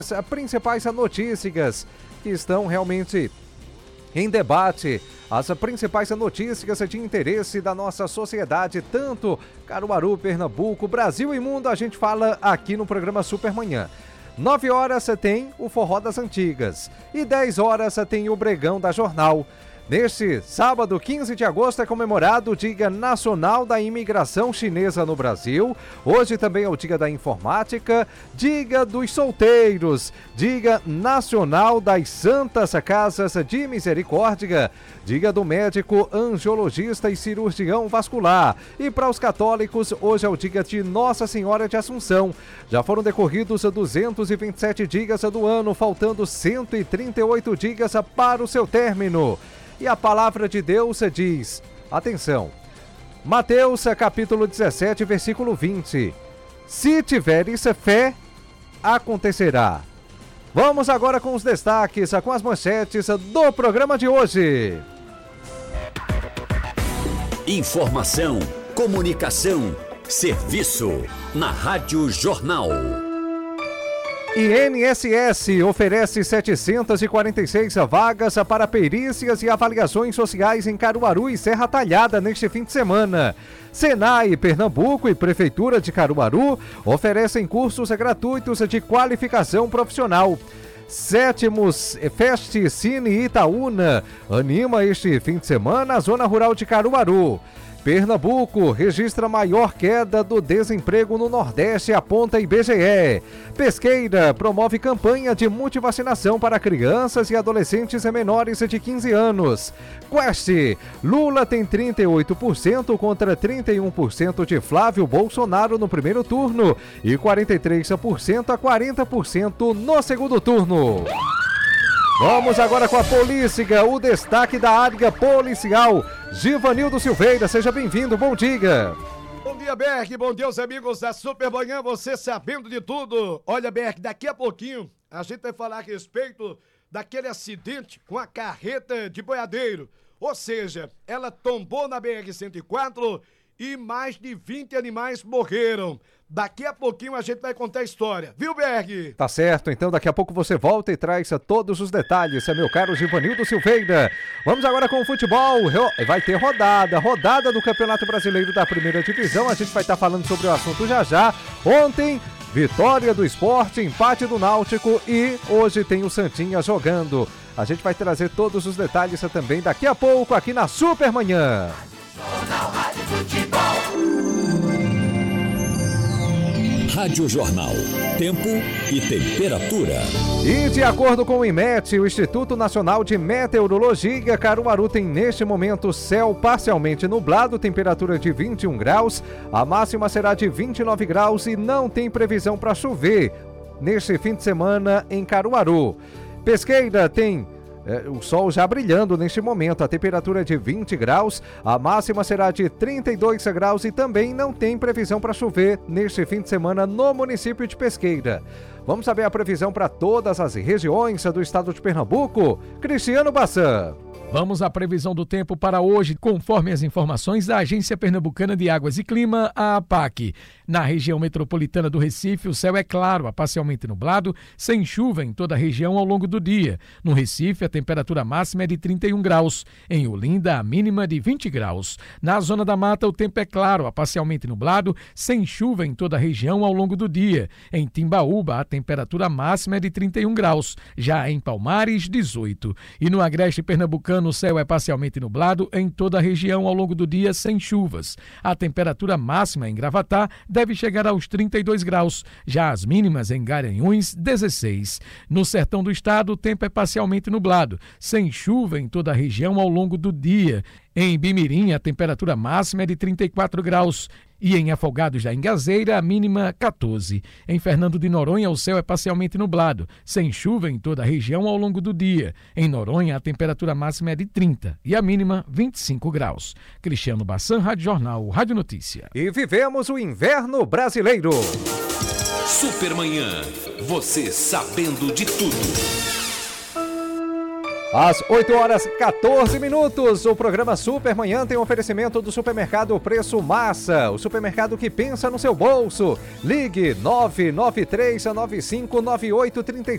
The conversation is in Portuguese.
As principais notícias que estão realmente em debate, as principais notícias de interesse da nossa sociedade, tanto Caruaru, Pernambuco, Brasil e mundo, a gente fala aqui no programa Supermanhã. 9 horas tem o Forró das Antigas e 10 horas tem o Bregão da Jornal. Neste sábado, 15 de agosto, é comemorado o Dia Nacional da Imigração Chinesa no Brasil. Hoje também é o Dia da Informática, Dia dos Solteiros, Dia Nacional das Santas Casas de Misericórdia, Dia do Médico Angiologista e Cirurgião Vascular. E para os católicos, hoje é o Dia de Nossa Senhora de Assunção. Já foram decorridos 227 dias do ano, faltando 138 dias para o seu término. E a palavra de Deus diz, atenção, Mateus capítulo 17, versículo 20, se tiveres fé, acontecerá. Vamos agora com os destaques, com as manchetes do programa de hoje. Informação, comunicação, serviço, na Rádio Jornal. INSS oferece 746 vagas para perícias e avaliações sociais em Caruaru e Serra Talhada neste fim de semana. Senai Pernambuco e Prefeitura de Caruaru oferecem cursos gratuitos de qualificação profissional. 7º Fest Cine Itaúna anima este fim de semana a zona rural de Caruaru. Pernambuco registra maior queda do desemprego no Nordeste, aponta IBGE. Pesqueira promove campanha de multivacinação para crianças e adolescentes menores de 15 anos. Quest, Lula tem 38% contra 31% de Flávio Bolsonaro no primeiro turno e 43% a 40% no segundo turno. Vamos agora com a polícia, o destaque da área policial. Givanildo Silveira, seja bem-vindo, bom dia. Bom dia, Berg, bom dia aos amigos da Supermanhã, você sabendo de tudo. Olha, Berg, daqui a pouquinho a gente vai falar a respeito daquele acidente com a carreta de boiadeiro. Ou seja, ela tombou na BR-104 e mais de 20 animais morreram. Daqui a pouquinho a gente vai contar a história, viu, Berg? Tá certo, então daqui a pouco você volta e traz todos os detalhes, meu caro Givanildo Silveira. Vamos agora com o futebol, vai ter rodada do Campeonato Brasileiro da Primeira Divisão, a gente vai estar falando sobre o assunto já. Ontem, vitória do Sport, empate do Náutico e hoje tem o Santinha jogando. A gente vai trazer todos os detalhes também daqui a pouco aqui na Supermanhã. Jornal Rádio Futebol. Rádio Jornal, tempo e temperatura. E de acordo com o IMET, o Instituto Nacional de Meteorologia, Caruaru tem neste momento céu parcialmente nublado, temperatura de 21 graus, a máxima será de 29 graus e não tem previsão para chover neste fim de semana em Caruaru. Pesqueira tem o sol já brilhando neste momento, a temperatura é de 20 graus, a máxima será de 32 graus e também não tem previsão para chover neste fim de semana no município de Pesqueira. Vamos saber a previsão para todas as regiões do estado de Pernambuco? Cristiano Bassan. Vamos à previsão do tempo para hoje, conforme as informações da Agência Pernambucana de Águas e Clima, a APAC. Na região metropolitana do Recife, o céu é claro, a parcialmente nublado, sem chuva em toda a região ao longo do dia. No Recife, a temperatura máxima é de 31 graus. Em Olinda, a mínima de 20 graus. Na Zona da Mata, o tempo é claro, a parcialmente nublado, sem chuva em toda a região ao longo do dia. Em Timbaúba, a temperatura máxima é de 31 graus. Já em Palmares, 18. E no Agreste Pernambucano, o céu é parcialmente nublado em toda a região ao longo do dia, sem chuvas. A temperatura máxima em Gravatá deve chegar aos 32 graus. Já as mínimas em Garanhuns, 16. No sertão do estado, o tempo é parcialmente nublado, sem chuva em toda a região ao longo do dia. Em Bimirim, a temperatura máxima é de 34 graus. E em Afogados da Ingazeira, a mínima 14. Em Fernando de Noronha, o céu é parcialmente nublado, sem chuva em toda a região ao longo do dia. Em Noronha, a temperatura máxima é de 30 e a mínima 25 graus. Cristiano Bassan, Rádio Jornal, Rádio Notícia. E vivemos o inverno brasileiro. Supermanhã, você sabendo de tudo. Às 8h14, o programa Supermanhã tem um oferecimento do supermercado Preço Massa, o supermercado que pensa no seu bolso. Ligue 993959836.